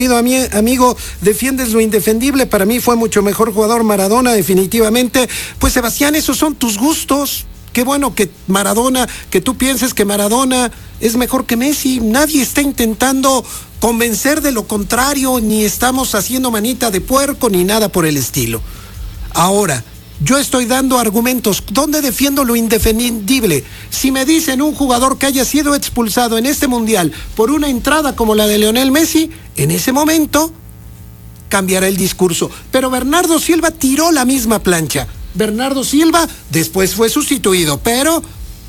amigo, defiendes lo indefendible. Para mí fue mucho mejor jugador Maradona, definitivamente. Pues Sebastián, esos son tus gustos. Qué bueno que tú pienses que Maradona es mejor que Messi. Nadie está intentando convencer de lo contrario, ni estamos haciendo manita de puerco, ni nada por el estilo. Ahora, yo estoy dando argumentos. ¿Dónde defiendo lo indefendible? Si me dicen un jugador que haya sido expulsado en este mundial por una entrada como la de Lionel Messi, en ese momento cambiará el discurso. Pero Bernardo Silva tiró la misma plancha. Bernardo Silva después fue sustituido, pero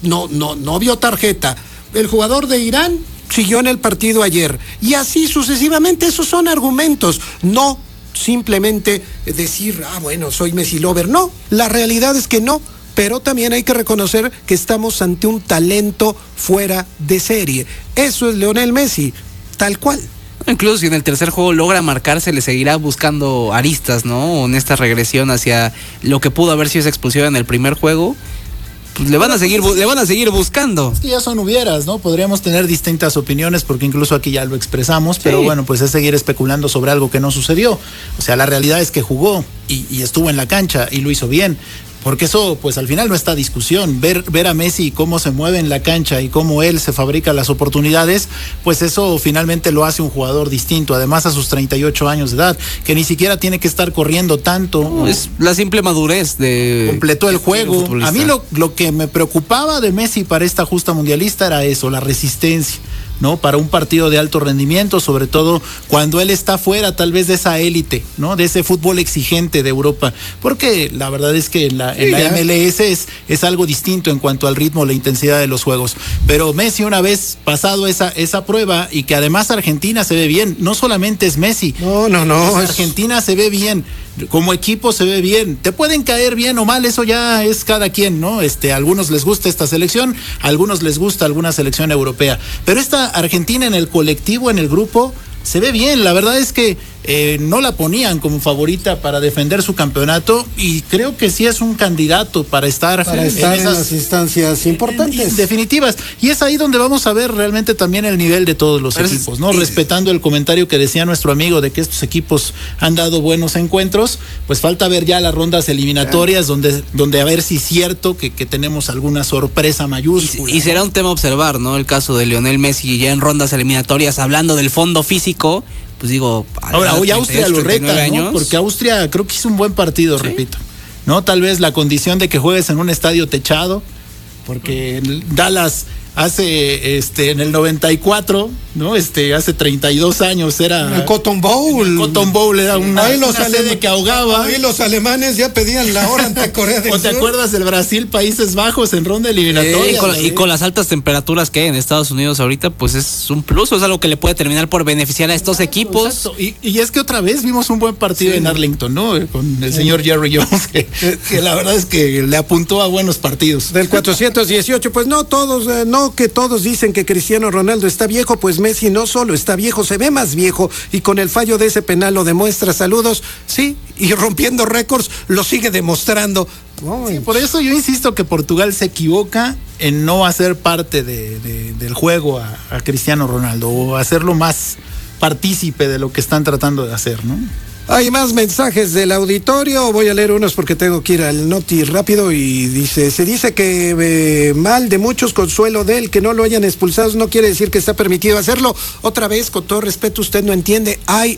no vio tarjeta. El jugador de Irán siguió en el partido ayer. Y así sucesivamente. Esos son argumentos. No simplemente decir, bueno, soy Messi lover. No, la realidad es que no, pero también hay que reconocer que estamos ante un talento fuera de serie. Eso es Lionel Messi, tal cual. Incluso si en el tercer juego logra marcar, se le seguirá buscando aristas, ¿no? En esta regresión hacia lo que pudo haber sido esa expulsión en el primer juego. Pues le van a seguir buscando. Es que ya son hubieras, ¿no? Podríamos tener distintas opiniones porque incluso aquí ya lo expresamos, pero bueno, pues es seguir especulando sobre algo que no sucedió. O sea, la realidad es que jugó y estuvo en la cancha y lo hizo bien. Porque eso, pues al final no está discusión. Ver a Messi cómo se mueve en la cancha y cómo él se fabrica las oportunidades, pues eso finalmente lo hace un jugador distinto. Además, a sus 38 años de edad, que ni siquiera tiene que estar corriendo tanto. No, es la simple madurez de... Completó el juego. A mí lo que me preocupaba de Messi para esta justa mundialista era eso, la resistencia, ¿no? Para un partido de alto rendimiento, sobre todo cuando él está fuera tal vez de esa élite, ¿no? De ese fútbol exigente de Europa, porque la verdad es que en la MLS es algo distinto en cuanto al ritmo, la intensidad de los juegos. Pero Messi, una vez pasado esa prueba, y que además Argentina se ve bien, no solamente es Messi. No. Argentina se ve bien. Como equipo se ve bien. Te pueden caer bien o mal, eso ya es cada quien, ¿no? A algunos les gusta esta selección, a algunos les gusta alguna selección europea. Pero esta Argentina en el colectivo, en el grupo, se ve bien. La verdad es que no la ponían como favorita para defender su campeonato y creo que sí es un candidato para estar en las instancias importantes, definitivas. Y es ahí donde vamos a ver realmente también el nivel de todos los equipos, ¿no? Respetando el comentario que decía nuestro amigo de que estos equipos han dado buenos encuentros, pues falta ver ya las rondas eliminatorias donde a ver si es cierto que tenemos alguna sorpresa mayúscula. Y será un tema a observar, ¿no? El caso de Lionel Messi ya en rondas eliminatorias, hablando del fondo físico. Pues digo, ahora hoy Austria lo reta, ¿no? Porque Austria creo que hizo un buen partido, repito, ¿no? Tal vez la condición de que juegues en un estadio techado, porque Dallas hace en el 94, ¿no? Hace 32 años era el Cotton Bowl. El Cotton Bowl era una sede que ahogaba. Ahí los alemanes ya pedían la hora ante Corea del Sur. ¿O te acuerdas del Brasil, Países Bajos en ronda eliminatoria? Y con las altas temperaturas que hay en Estados Unidos ahorita, pues es un plus, es algo que le puede terminar por beneficiar a estos equipos. Exacto. Y es que otra vez vimos un buen partido en Arlington, ¿no? Con el señor Jerry Jones, que la verdad es que le apuntó a buenos partidos. Del 418, pues no que todos dicen que Cristiano Ronaldo está viejo, pues Messi no solo está viejo, se ve más viejo y con el fallo de ese penal lo demuestra. Saludos, sí, y rompiendo récords lo sigue demostrando. Sí, por eso yo insisto que Portugal se equivoca en no hacer parte del juego a Cristiano Ronaldo o hacerlo más partícipe de lo que están tratando de hacer, ¿no? Hay más mensajes del auditorio, voy a leer unos porque tengo que ir al noti rápido y se dice que mal de muchos, consuelo de él, que no lo hayan expulsado no quiere decir que está permitido hacerlo. Otra vez, con todo respeto, usted no entiende,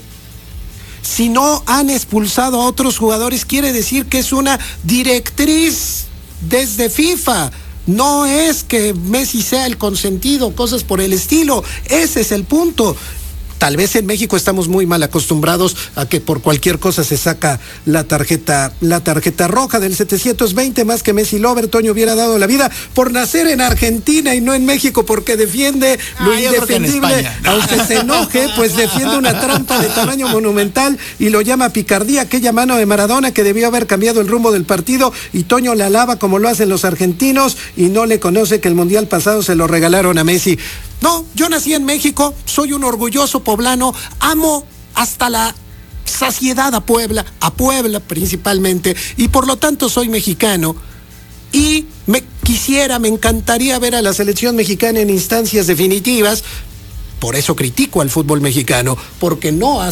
si no han expulsado a otros jugadores quiere decir que es una directriz desde FIFA. No es que Messi sea el consentido, cosas por el estilo, ese es el punto. Tal vez en México estamos muy mal acostumbrados a que por cualquier cosa se saca la tarjeta roja. Del 720, más que Messi lover, Toño hubiera dado la vida por nacer en Argentina y no en México, porque defiende lo indefendible. Aunque se enoje, pues defiende una trampa de tamaño monumental y lo llama picardía. Aquella mano de Maradona que debió haber cambiado el rumbo del partido, y Toño la alaba como lo hacen los argentinos y no le conoce que el mundial pasado se lo regalaron a Messi. No, yo nací en México, soy un orgulloso poblano, amo hasta la saciedad a Puebla principalmente, y por lo tanto soy mexicano. Y me encantaría ver a la selección mexicana en instancias definitivas. Por eso critico al fútbol mexicano, porque no hace